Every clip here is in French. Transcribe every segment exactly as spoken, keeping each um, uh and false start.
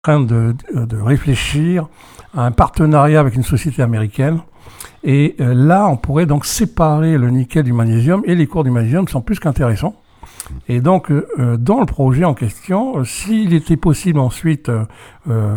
train de, de, de réfléchir à un partenariat avec une société américaine. Et euh, là, on pourrait donc séparer le nickel du magnésium, et les cours du magnésium sont plus qu'intéressants. Et donc, euh, dans le projet en question, euh, s'il était possible ensuite euh, euh,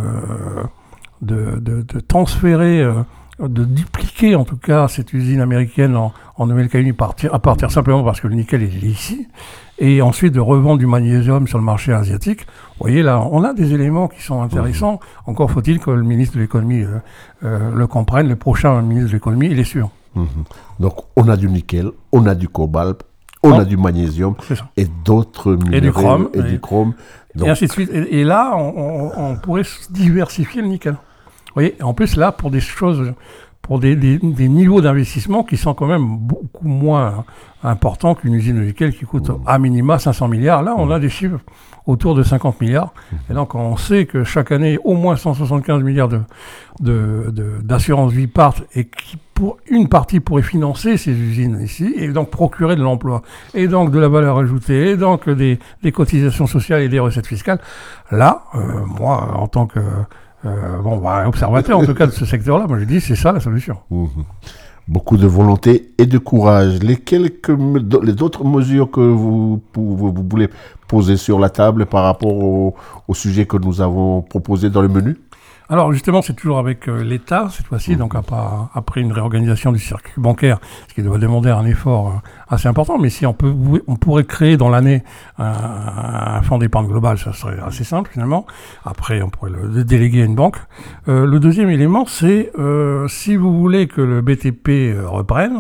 de, de, de transférer, euh, de dupliquer en tout cas cette usine américaine en, en Nouvelle-Calédonie partir, à partir simplement parce que le nickel est ici, et ensuite de revendre du magnésium sur le marché asiatique, vous voyez là, on a des éléments qui sont intéressants. Mmh. Encore faut-il que le ministre de l'économie euh, euh, le comprenne, le prochain ministre de l'économie, il est sûr. Mmh. Donc, on a du nickel, on a du cobalt, on oh. a du magnésium et d'autres minéraux et du chrome, et, et, du chrome. Donc... et ainsi de suite. Et, et là, on, on, on pourrait diversifier le nickel. Vous voyez, en plus là, pour des choses, pour des, des, des niveaux d'investissement qui sont quand même beaucoup moins importants qu'une usine de nickel qui coûte mmh. à minima cinq cents milliards. Là, on mmh. a des chiffres autour de cinquante milliards. Mmh. Et donc, on sait que chaque année, au moins cent soixante-quinze milliards de, de, de, d'assurance vie partent et qui, pour une partie, pourrait financer ces usines ici et donc procurer de l'emploi et donc de la valeur ajoutée et donc des, des cotisations sociales et des recettes fiscales. Là, euh, moi, en tant que euh, bon, bah, observateur, en tout cas, de ce secteur-là, moi, je dis c'est ça la solution. Mmh. Beaucoup de volonté et de courage. Les quelques, les autres mesures que vous, vous, vous voulez poser sur la table par rapport au, au sujet que nous avons proposé dans le menu? Alors justement, c'est toujours avec euh, l'État, cette fois-ci, mmh. donc après, après une réorganisation du circuit bancaire, ce qui doit demander un effort euh, assez important, mais si on, peut, on pourrait créer dans l'année un, un fonds d'épargne globale, ça serait assez simple finalement. Après, on pourrait le déléguer à une banque. Euh, le deuxième élément, c'est euh, si vous voulez que le B T P euh, reprenne,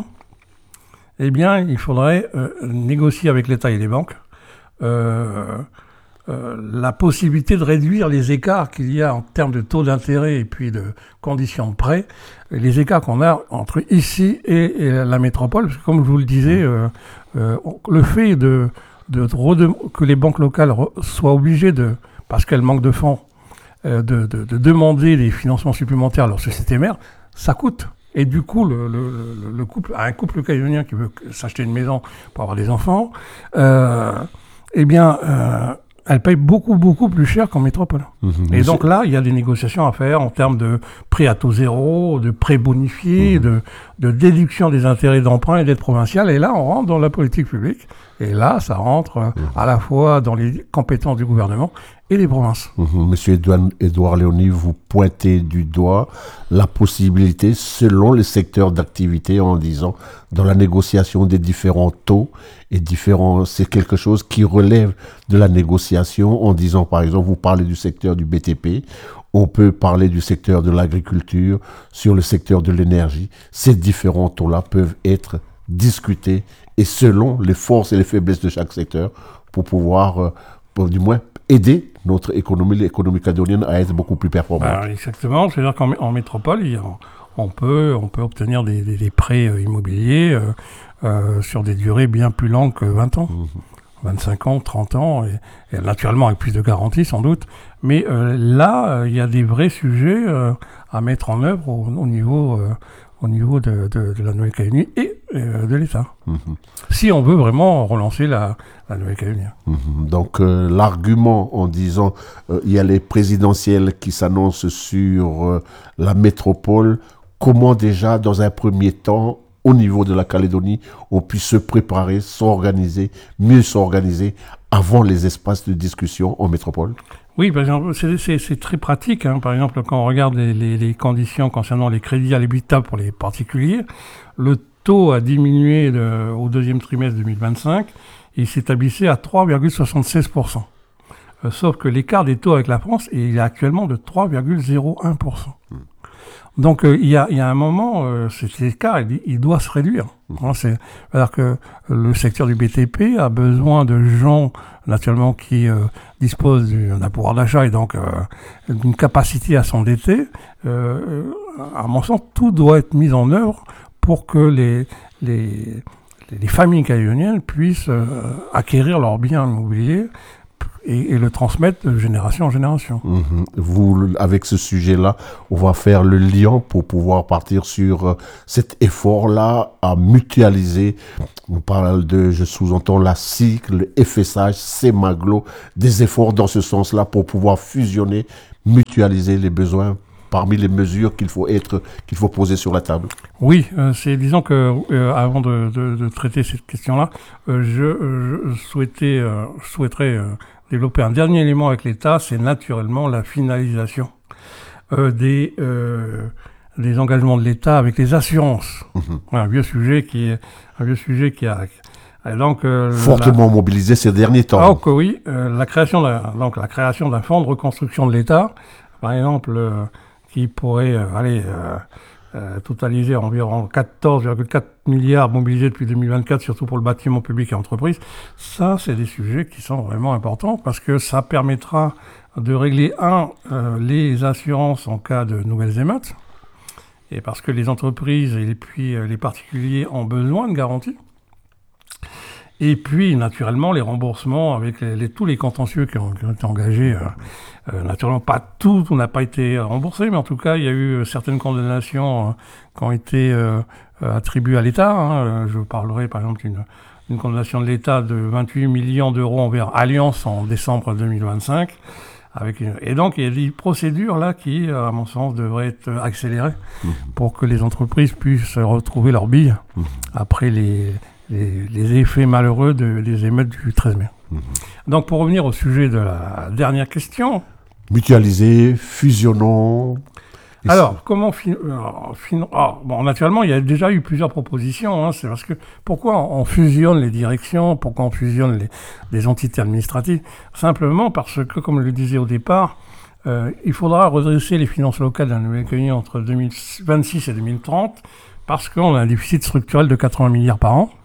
eh bien, il faudrait euh, négocier avec l'État et les banques euh, Euh, la possibilité de réduire les écarts qu'il y a en termes de taux d'intérêt et puis de conditions de prêt, les écarts qu'on a entre ici et, et la métropole, parce que comme je vous le disais, euh, euh, le fait de, de, de que les banques locales re, soient obligées, de, parce qu'elles manquent de fonds, euh, de, de, de demander des financements supplémentaires à leur société mère, ça coûte. Et du coup, le, le, le couple, un couple calédonien qui veut s'acheter une maison pour avoir des enfants, euh, eh bien... Euh, elle paye beaucoup, beaucoup plus cher qu'en métropole. Mmh, et donc c'est... là, il y a des négociations à faire en termes de prêts à taux zéro, de prêts bonifiés, mmh. de, de déduction des intérêts d'emprunt et d'aide provinciale. Et là, on rentre dans la politique publique. Et là, ça rentre mmh. à la fois dans les compétences du gouvernement et des provinces. Mmh. Monsieur Édouard, Édouard Léoni, vous pointez du doigt la possibilité, selon les secteurs d'activité, en disant, dans la négociation des différents taux et différents, c'est quelque chose qui relève de la négociation, en disant, par exemple, vous parlez du secteur du B T P, on peut parler du secteur de l'agriculture, sur le secteur de l'énergie. Ces différents taux-là peuvent être discutés et selon les forces et les faiblesses de chaque secteur pour pouvoir, euh, pour, du moins, aider notre économie, l'économie calédonienne à être beaucoup plus performante. Bah, exactement, c'est-à-dire qu'en en métropole, il y a, on, peut, on peut obtenir des, des, des prêts euh, immobiliers euh, euh, sur des durées bien plus longues que vingt ans. Mmh. vingt-cinq ans, trente ans, et, et naturellement avec plus de garanties sans doute. Mais euh, là, il euh, y a des vrais sujets euh, à mettre en œuvre au, au niveau, euh, au niveau de, de, de la Nouvelle-Calédonie et euh, de l'État. Mmh. Si on veut vraiment relancer la, la Nouvelle-Calédonie. Mmh. Donc euh, l'argument en disant il euh, y a les présidentielles qui s'annoncent sur euh, la métropole, comment déjà dans un premier temps au niveau de la Calédonie, on puisse se préparer, s'organiser, mieux s'organiser avant les espaces de discussion en métropole? Oui, par exemple, c'est, c'est, c'est très pratique. Hein. Par exemple, quand on regarde les, les, les conditions concernant les crédits à l'habitat pour les particuliers, le taux a diminué de, au deuxième trimestre deux mille vingt-cinq et il s'établissait à trois virgule soixante-seize pour cent. Euh, sauf que l'écart des taux avec la France, il est actuellement de trois virgule zéro un pour cent. Mmh. Donc euh, il y a il y a un moment, euh, cet écart il, il doit se réduire. Hein, c'est alors que le secteur du B T P a besoin de gens naturellement qui euh, disposent d'un pouvoir d'achat et donc euh, d'une capacité à s'endetter. Euh, à mon sens, tout doit être mis en œuvre pour que les les les familles calédoniennes puissent euh, acquérir leurs biens immobiliers et, et le transmettre de génération en génération. Mmh. Vous, avec ce sujet-là, on va faire le lien pour pouvoir partir sur euh, cet effort-là à mutualiser. On parle de, je sous-entends la S I C, le F S H, CEMAGLO, des efforts dans ce sens-là pour pouvoir fusionner, mutualiser les besoins parmi les mesures qu'il faut être, qu'il faut poser sur la table. Oui, euh, c'est disons que euh, avant de, de, de traiter cette question-là, euh, je, je souhaitais, euh, souhaiterais euh, développer un dernier élément avec l'État, c'est naturellement la finalisation euh, des euh, des engagements de l'État avec les assurances. Mmh. Un vieux sujet qui est un vieux sujet qui a et donc euh, fortement la, mobilisé ces derniers temps. Ah, que oui, euh, la création d'un donc la création d'un fonds de reconstruction de l'État, par exemple. Euh, qui pourrait euh, aller euh, euh, totaliser environ quatorze virgule quatre milliards mobilisés depuis deux mille vingt-quatre, surtout pour le bâtiment public et entreprise. Ça, c'est des sujets qui sont vraiment importants parce que ça permettra de régler, un, euh, les assurances en cas de nouvelles émeutes, et parce que les entreprises et puis euh, les particuliers ont besoin de garanties. Et puis, naturellement, les remboursements avec les, les, tous les contentieux qui ont, qui ont été engagés. Euh, euh, naturellement, pas tout, tout n'a pas été remboursé, mais en tout cas, il y a eu certaines condamnations euh, qui ont été euh, attribuées à l'État. Hein. Je parlerai, par exemple, d'une, d'une condamnation de l'État de vingt-huit millions d'euros envers Allianz en décembre deux mille vingt-cinq. Avec une... Et donc, il y a des procédures là qui, à mon sens, devraient être accélérées mmh. pour que les entreprises puissent retrouver leurs billes mmh. après les... Les, les effets malheureux de, des émeutes du treize mai. Mmh. Donc, pour revenir au sujet de la dernière question... Mutualiser, fusionnons... Alors, comment... Fin... Fin... Ah, bon, naturellement, il y a déjà eu plusieurs propositions. Hein, c'est parce que... Pourquoi on fusionne les directions? Pourquoi on fusionne les, les entités administratives? Simplement parce que, comme je le disais au départ, euh, il faudra redresser les finances locales d'un Nouvelle-Calédonie entre deux mille vingt-six et deux mille trente, parce qu'on a un déficit structurel de quatre-vingts milliards par an.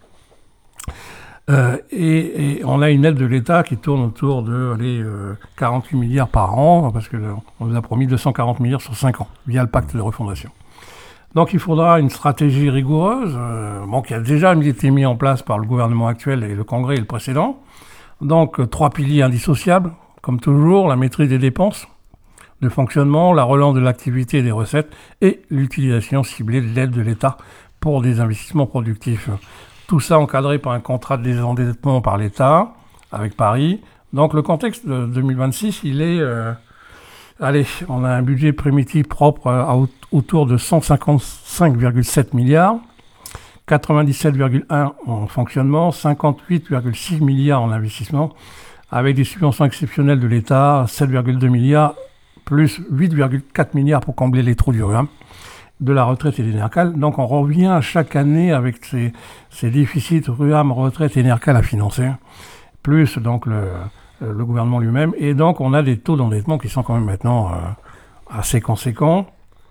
Euh, et, et on a une aide de l'État qui tourne autour de allez, euh, quarante-huit milliards par an, parce qu'on nous a promis deux cent quarante milliards sur cinq ans, via le pacte de refondation. Donc il faudra une stratégie rigoureuse, euh, bon, qui a déjà été mise en place par le gouvernement actuel et le Congrès et le précédent. Donc euh, trois piliers indissociables, comme toujours, la maîtrise des dépenses de fonctionnement, la relance de l'activité et des recettes, et l'utilisation ciblée de l'aide de l'État pour des investissements productifs. Tout ça encadré par un contrat de désendettement par l'État, avec Paris. Donc le contexte de deux mille vingt-six, il est... Euh, allez, on a un budget primitif propre à, à autour de cent cinquante-cinq virgule sept milliards, quatre-vingt-dix-sept virgule un en fonctionnement, cinquante-huit virgule six milliards en investissement, avec des subventions exceptionnelles de l'État, sept virgule deux milliards, plus huit virgule quatre milliards pour combler les trous du RUAM, de la retraite et des NERCAL. Donc on revient chaque année avec ces, ces déficits RUAM, retraite et NERCAL à financer, plus donc le, le gouvernement lui-même. Et donc on a des taux d'endettement qui sont quand même maintenant euh, assez conséquents.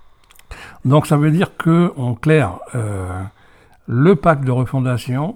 Donc ça veut dire que, en clair, euh, le pacte de refondation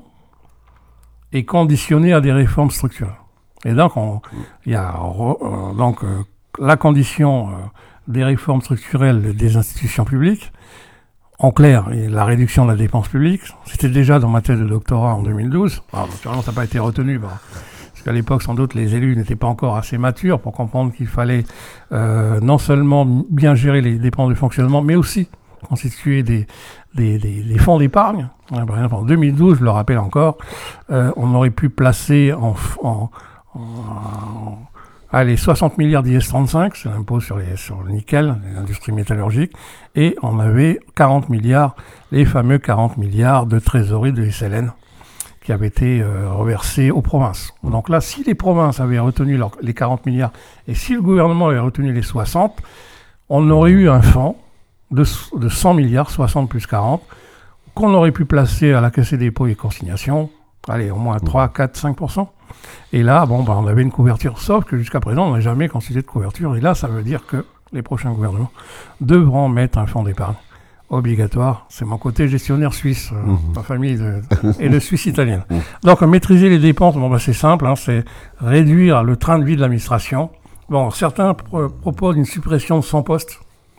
est conditionné à des réformes structurelles. Et donc il y a euh, donc euh, la condition euh, des réformes structurelles des institutions publiques. En clair, la réduction de la dépense publique, c'était déjà dans ma thèse de doctorat en deux mille douze. Alors, naturellement, ça n'a pas été retenu, bah, parce qu'à l'époque, sans doute, les élus n'étaient pas encore assez matures pour comprendre qu'il fallait euh, non seulement bien gérer les dépenses de fonctionnement, mais aussi constituer des, des, des, des fonds d'épargne. Par exemple, en deux mille douze, je le rappelle encore, euh, on aurait pu placer en... en, en, en Allez, soixante milliards d'I S trente-cinq, c'est l'impôt sur, les, sur le nickel, les industries métallurgiques, et on avait quarante milliards, les fameux quarante milliards de trésorerie de S L N qui avaient été euh, reversés aux provinces. Donc là, si les provinces avaient retenu leur, les quarante milliards, et si le gouvernement avait retenu les soixante, on aurait eu un fonds de, de cent milliards, soixante plus quarante, qu'on aurait pu placer à la Caisse des dépôts et consignations, allez, au moins trois, quatre, cinq pour cent. Et là, bon, bah, on avait une couverture, sauf que jusqu'à présent, on n'a jamais considéré de couverture. Et là, ça veut dire que les prochains gouvernements devront mettre un fonds d'épargne obligatoire. C'est mon côté gestionnaire suisse. Euh, mmh. Ma famille de, est de Suisse italienne. Mmh. Donc, maîtriser les dépenses, bon, bah, c'est simple, hein, c'est réduire le train de vie de l'administration. Bon, certains pro- proposent une suppression de cent postes,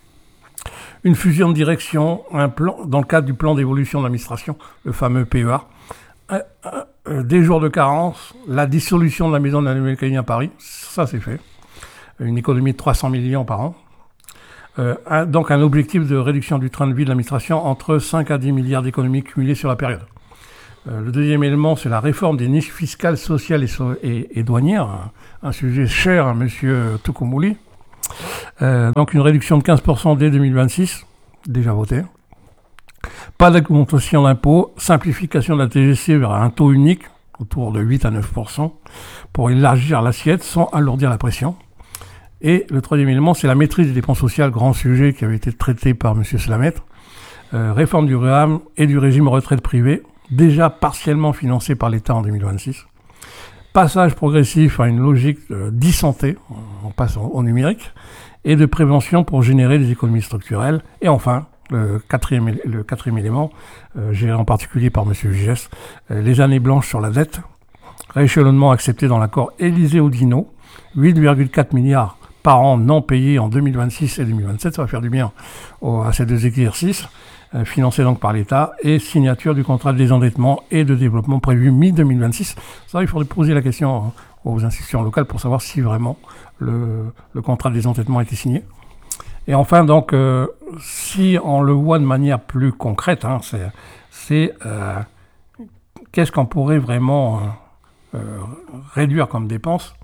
une fusion de direction, un plan, dans le cadre du plan d'évolution de l'administration, le fameux P E A. Un, un, euh, des jours de carence, la dissolution de la maison de la Nouvelle-Calédonie à Paris, ça c'est fait. Une économie de trois cents millions par an. Euh, un, donc un objectif de réduction du train de vie de l'administration entre cinq à dix milliards d'économies cumulées sur la période. Euh, le deuxième élément, c'est la réforme des niches fiscales, sociales et, so- et, et douanières, un, un sujet cher à M. Toukoumbouli. Euh, donc une réduction de quinze pour cent dès deux mille vingt-six, déjà voté. Pas d'augmentation d'impôts, simplification de la T G C vers un taux unique, autour de huit à neuf pour cent, pour élargir l'assiette sans alourdir la pression. Et le troisième élément, c'est la maîtrise des dépenses sociales, grand sujet qui avait été traité par M. Slamet. Euh, réforme du R E A M et du régime retraite privé, déjà partiellement financé par l'État en deux mille vingt-six. Passage progressif à une logique euh, d'e-santé, on passe au, au numérique, et de prévention pour générer des économies structurelles. Et enfin, le quatrième, le quatrième élément, euh, géré en particulier par M. Gigès, euh, les années blanches sur la dette, rééchelonnement accepté dans l'accord Élysée-Oudinot, huit virgule quatre milliards par an non payés en deux mille vingt-six et deux mille vingt-sept, ça va faire du bien au, à ces deux exercices, euh, financés donc par l'État, et signature du contrat de désendettement et de développement prévu mi deux mille vingt-six. Ça, il faudrait poser la question aux institutions locales pour savoir si vraiment le, le contrat de désendettement a été signé. Et enfin, donc, euh, si on le voit de manière plus concrète, hein, c'est, c'est euh, qu'est-ce qu'on pourrait vraiment euh, euh, réduire comme dépenses.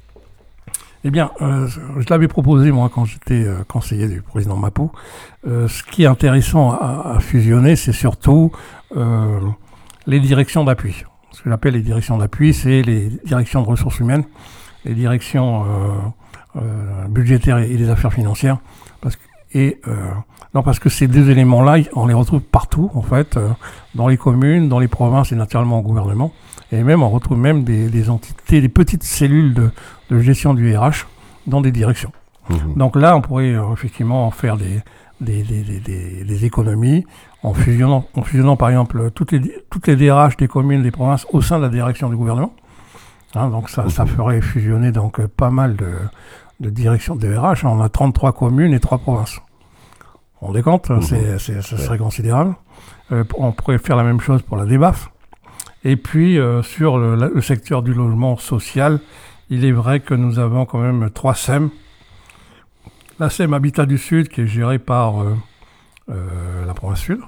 Eh bien, euh, je l'avais proposé, moi, quand j'étais euh, conseiller du président Mapou. Euh, ce qui est intéressant à, à fusionner, c'est surtout euh, les directions d'appui. Ce que j'appelle les directions d'appui, c'est les directions de ressources humaines, les directions euh, euh, budgétaires et des affaires financières. Parce que, et, euh, non, parce que ces deux éléments-là, on les retrouve partout, en fait, euh, dans les communes, dans les provinces et naturellement au gouvernement. Et même, on retrouve même des, des entités, des petites cellules de, de gestion du R H dans des directions. Mmh. Donc là, on pourrait euh, effectivement faire des, des, des, des, des, des économies en fusionnant, en fusionnant, par exemple, toutes les, toutes les D R H des communes, des provinces au sein de la direction du gouvernement. Hein, donc ça, mmh. ça ferait fusionner donc pas mal de, de directions de R H. On a trente-trois communes et trois provinces. On décompte, mmh. c'est, c'est, ce serait considérable. Euh, on pourrait faire la même chose pour la D B A F. Et puis, euh, sur le, le secteur du logement social, il est vrai que nous avons quand même trois S E M. La S E M Habitat du Sud, qui est gérée par euh, euh, la province Sud.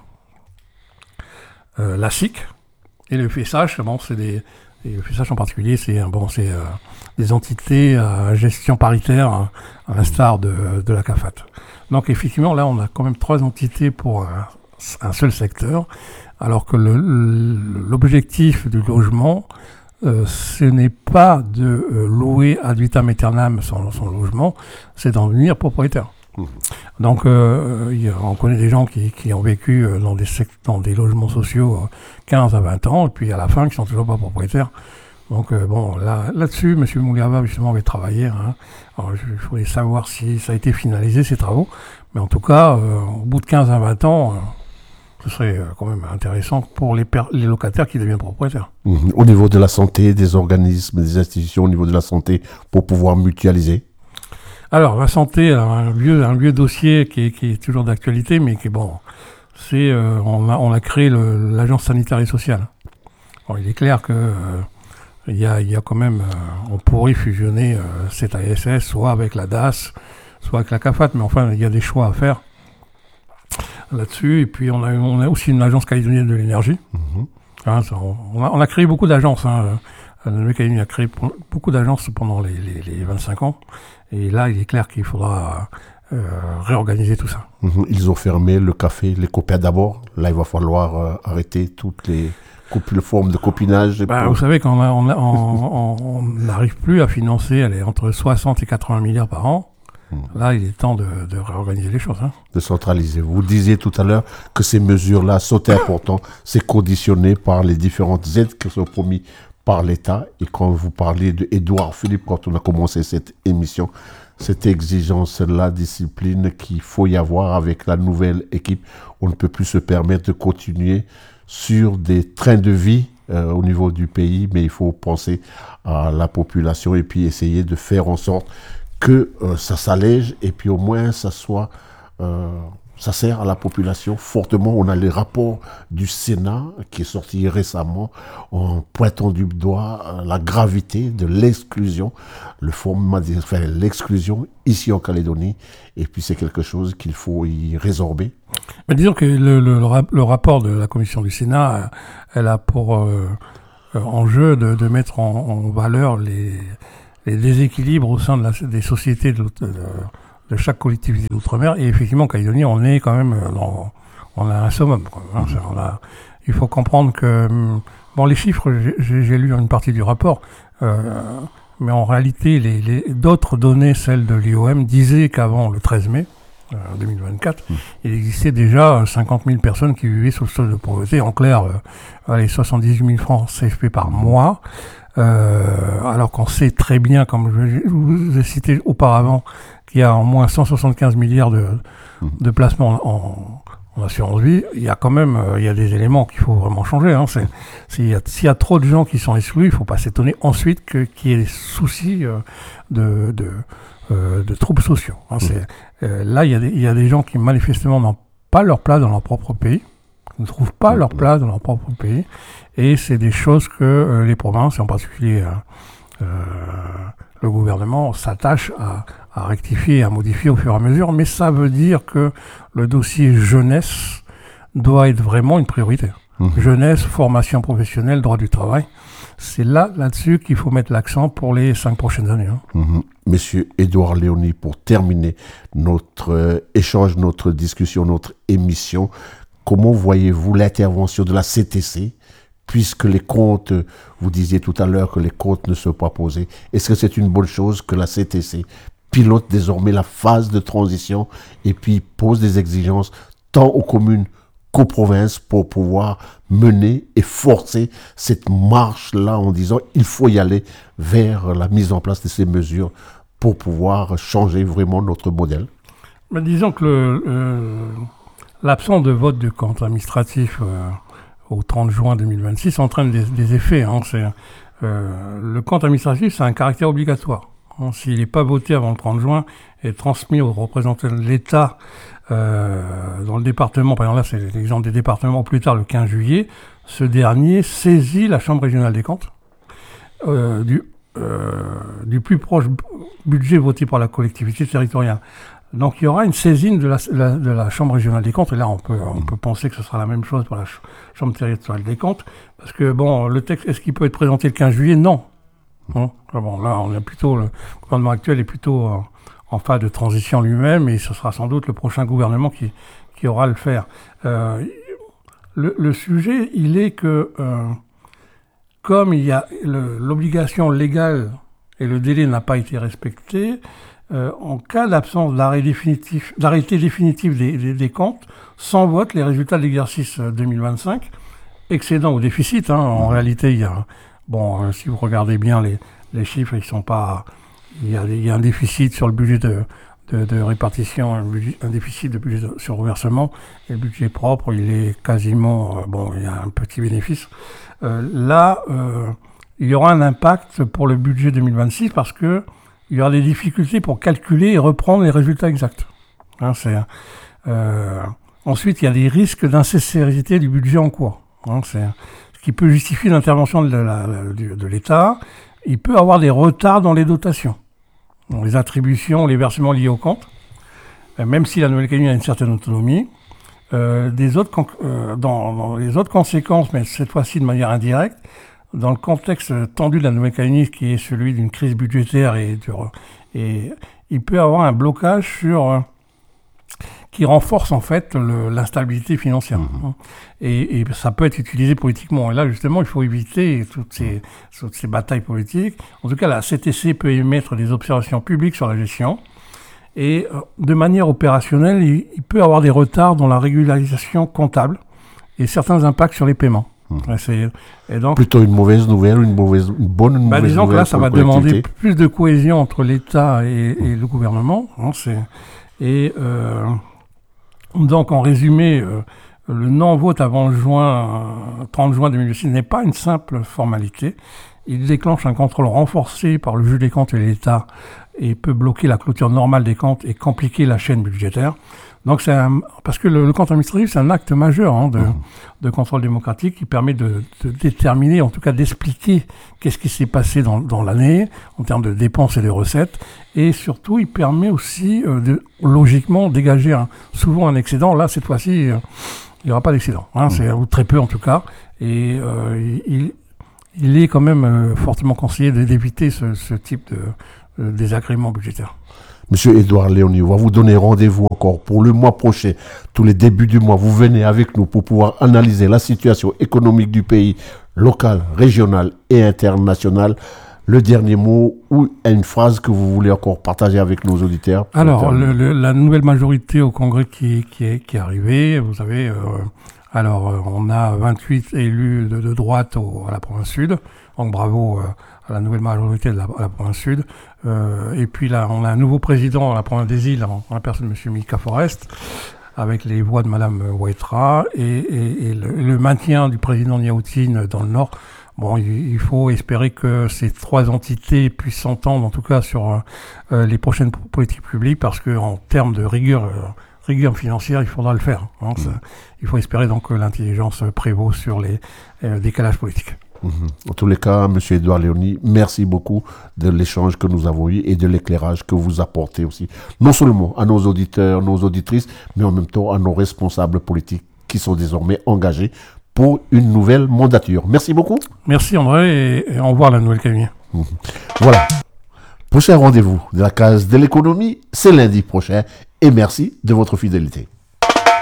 Euh, la S I C et le F S H. Bon, c'est des, et le F S H en particulier, c'est, bon, c'est euh, des entités à gestion paritaire, hein, à l'instar de, de la C A F A T. Donc, effectivement, là, on a quand même trois entités pour un, un seul secteur. Alors que le, l'objectif du logement, euh, ce n'est pas de euh, louer ad vitam aeternam son, son logement, c'est d'en devenir propriétaire. Mmh. Donc, euh, y a, on connaît des gens qui, qui ont vécu dans des, sect- dans des logements sociaux quinze à vingt ans, et puis à la fin, qui sont toujours pas propriétaires. Donc, euh, bon, là, là-dessus, M. Mouliava, justement, avait travaillé. Hein. Alors, je, je voulais savoir si ça a été finalisé, ces travaux. Mais en tout cas, euh, au bout de quinze à vingt ans... Euh, ce serait quand même intéressant pour les, per- les locataires qui deviennent propriétaires. Mmh. Au niveau de la santé, des organismes, des institutions, au niveau de la santé, pour pouvoir mutualiser. Alors, la santé, un vieux, un vieux dossier qui est, qui est toujours d'actualité, mais qui est bon. C'est, euh, on, a, on a créé le, l'agence sanitaire et sociale. Bon, il est clair que euh, il y a, il y a quand même, euh, on pourrait fusionner euh, cette A S S, soit avec la D A S, soit avec la C A F A T, mais enfin, il y a des choix à faire là-dessus. Et puis on a, on a aussi une agence calédonienne de l'énergie. Mmh. Hein, ça, on, a, on a créé beaucoup d'agences. Hein. La Nouvelle-Calédonie a créé beaucoup d'agences pendant les, les, les vingt-cinq ans. Et là, il est clair qu'il faudra euh, réorganiser tout ça. Mmh. Ils ont fermé le café, les copains d'abord. Là, il va falloir euh, arrêter toutes les, les formes de copinage. Bah, pour... Vous savez qu'on on n'arrive plus à financer allez, entre soixante et quatre-vingts milliards par an. Là, il est temps de, de réorganiser les choses. Hein. De centraliser. Vous disiez tout à l'heure que ces mesures-là sont importantes. C'est conditionné par les différentes aides qui sont promises par l'État. Et quand vous parlez d'Édouard Philippe, quand on a commencé cette émission, cette exigence-là, discipline qu'il faut y avoir avec la nouvelle équipe, on ne peut plus se permettre de continuer sur des trains de vie euh, au niveau du pays, mais il faut penser à la population et puis essayer de faire en sorte que euh, ça s'allège et puis au moins ça soit euh, Ça sert à la population fortement. On a les rapports du Sénat qui est sorti récemment en pointant du doigt la gravité de l'exclusion, le format, enfin, l'exclusion ici en Calédonie. Et puis c'est quelque chose qu'il faut y résorber. Mais disons que le, le, le rapport de la commission du Sénat, elle a pour euh, enjeu de, de mettre en, en valeur les, les déséquilibres au sein de la, des sociétés de, de, de chaque collectivité d'outre-mer. Et effectivement, en Calédonie, on est quand même dans, on a un summum, quoi, hein, mmh. on a, il faut comprendre que, bon, les chiffres, j'ai, j'ai lu une partie du rapport, euh, mais en réalité, les, les, d'autres données, celles de l'I O M, disaient qu'avant le treize mai euh, deux mille vingt-quatre, mmh. il existait déjà cinquante mille personnes qui vivaient sous le seuil de pauvreté. En clair, euh, allez, soixante-dix-huit mille francs C F P par mois. Euh, alors qu'on sait très bien, comme je, je vous ai cité auparavant, qu'il y a au moins cent soixante-quinze milliards de, de placements en, en assurance vie, il y a quand même euh, il y a des éléments qu'il faut vraiment changer. Hein. C'est, c'est, y a, s'il y a trop de gens qui sont exclus, il ne faut pas s'étonner ensuite que, qu'il y ait des soucis euh, de, de, euh, de troubles sociaux. Hein. C'est, euh, là, il y, a des, il y a des gens qui manifestement n'ont pas leur place dans leur propre pays, ne trouvent pas leur place dans leur propre pays, et c'est des choses que euh, les provinces, et en particulier euh, euh, le gouvernement, s'attachent à, à rectifier, à modifier au fur et à mesure, mais ça veut dire que le dossier jeunesse doit être vraiment une priorité. Mmh. Jeunesse, formation professionnelle, droit du travail, c'est là, là-dessus qu'il faut mettre l'accent pour les cinq prochaines années. Hein. Mmh. Monsieur Édouard Léoni, pour terminer notre euh, échange, notre discussion, notre émission, comment voyez-vous l'intervention de la C T C, puisque les comptes, vous disiez tout à l'heure que les comptes ne sont pas posés. Est-ce que c'est une bonne chose que la C T C pilote désormais la phase de transition et puis pose des exigences tant aux communes qu'aux provinces pour pouvoir mener et forcer cette marche-là en disant il faut y aller vers la mise en place de ces mesures pour pouvoir changer vraiment notre modèle? Mais disons que le, euh, l'absence de vote du compte administratif euh, au trente juin deux mille vingt-six entraîne des, des effets. Hein. C'est, euh, le compte administratif, c'est un caractère obligatoire. Hein. S'il n'est pas voté avant le trente juin et transmis aux représentants de l'État euh, dans le département, par exemple là c'est l'exemple des départements, plus tard le quinze juillet, ce dernier saisit la Chambre régionale des comptes euh, du, euh, du plus proche budget voté par la collectivité territoriale. Donc il y aura une saisine de la, la, de la Chambre régionale des comptes, et là on peut, on peut penser que ce sera la même chose pour la ch- Chambre territoriale des comptes, parce que bon, le texte, est-ce qu'il peut être présenté le quinze juillet? Non. Bon, bon, là on est plutôt, le gouvernement actuel est plutôt en, en phase de transition lui-même, et ce sera sans doute le prochain gouvernement qui, qui aura à le faire. Euh, le, le sujet, il est que euh, comme il y a le, l'obligation légale et le délai n'a pas été respecté, Euh, en cas d'absence d'arrêt définitif, d'arrêté définitif des, des, des comptes, sans vote, les résultats de l'exercice deux mille vingt-cinq, excédent ou déficit, hein, en réalité, il y a, bon, euh, si vous regardez bien les, les chiffres, ils sont pas, il y a, il y a un déficit sur le budget de, de, de répartition, un, budget, un déficit de budget de, sur reversement, et le budget propre, il est quasiment, euh, bon, il y a un petit bénéfice. Euh, là, euh, il y aura un impact pour le budget deux mille vingt-six parce que il y aura des difficultés pour calculer et reprendre les résultats exacts. Hein, c'est, euh, ensuite, il y a des risques d'insincérité du budget en cours. Hein, c'est, ce qui peut justifier l'intervention de, la, de, de l'État. Il peut avoir des retards dans les dotations, dans les attributions, les versements liés au compte, euh, même si la Nouvelle-Calédonie a une certaine autonomie. Euh, des autres, euh, dans, dans les autres conséquences, mais cette fois-ci de manière indirecte, dans le contexte tendu de la Nouvelle-Calédonie, qui est celui d'une crise budgétaire, et, de, et il peut y avoir un blocage sur, euh, qui renforce en fait le, l'instabilité financière. Mmh. Et, et ça peut être utilisé politiquement. Et là, justement, il faut éviter toutes ces, toutes ces batailles politiques. En tout cas, la C T C peut émettre des observations publiques sur la gestion. Et euh, de manière opérationnelle, il, il peut y avoir des retards dans la régularisation comptable et certains impacts sur les paiements. Mmh. C'est, et donc, plutôt une mauvaise nouvelle, une mauvaise, une bonne ou une bah, mauvaise disons nouvelle. Que là, ça va demander plus de cohésion entre l'État et, et le gouvernement. Hein, c'est, et euh, donc, en résumé, euh, le non-vote avant le juin, trente juin deux mille six n'est pas une simple formalité. Il déclenche un contrôle renforcé par le juge des comptes et l'État et peut bloquer la clôture normale des comptes et compliquer la chaîne budgétaire. Donc c'est un, parce que le, le compte administratif, c'est un acte majeur hein, de, mmh. de contrôle démocratique qui permet de, de déterminer, en tout cas d'expliquer qu'est-ce qui s'est passé dans, dans l'année en termes de dépenses et de recettes. Et surtout, il permet aussi euh, de logiquement dégager un, souvent un excédent. Là, cette fois-ci, euh, il n'y aura pas d'excédent, hein, mmh. c'est, ou très peu en tout cas. Et euh, il, il est quand même euh, fortement conseillé d'éviter ce, ce type de, de désagrément budgétaire. Monsieur Édouard Léoni, on va vous donner rendez-vous encore pour le mois prochain. Tous les débuts du mois, vous venez avec nous pour pouvoir analyser la situation économique du pays, local, régional et international. Le dernier mot ou une phrase que vous voulez encore partager avec nos auditeurs? Alors, le, le, la nouvelle majorité au Congrès qui, qui, est, qui est arrivée, vous savez, euh, alors euh, on a vingt-huit élus de, de droite au, à la province sud, donc bravo euh, à la nouvelle majorité de la, à la province sud. Euh, et puis là, on a un nouveau président à la province des îles, en, en la personne de M. Mika Forest, avec les voix de Mme Ouetra, et, et, et le, le maintien du président Niaoutine dans le Nord. Bon, il, il faut espérer que ces trois entités puissent s'entendre, en tout cas, sur euh, les prochaines politiques publiques, parce qu'en termes de rigueur, euh, rigueur financière, il faudra le faire. Hein, mmh. Il faut espérer donc que l'intelligence prévaut sur les euh, décalages politiques. Mmh. En tous les cas, M. Édouard Léoni, merci beaucoup de l'échange que nous avons eu et de l'éclairage que vous apportez aussi, non seulement à nos auditeurs, nos auditrices, mais en même temps à nos responsables politiques qui sont désormais engagés pour une nouvelle mandature. Merci beaucoup. Merci André et, et au revoir la Nouvelle-Calédonie. Mmh. Voilà. Prochain rendez-vous de la case de l'économie, c'est lundi prochain et merci de votre fidélité.